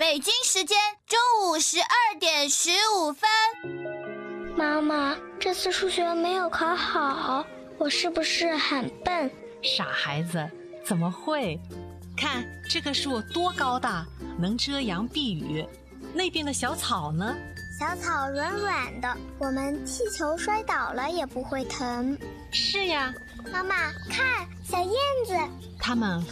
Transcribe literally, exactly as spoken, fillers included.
北京时间中午十二点十五分。 妈妈，这次数学没有考好，我是不是很笨？ 傻孩子，怎么会？看这棵树多高大，能遮阳避雨。那边的小草呢？ 小草软软的，我们踢球摔倒了也不会疼。 是呀。 妈妈，看，小燕子， 它们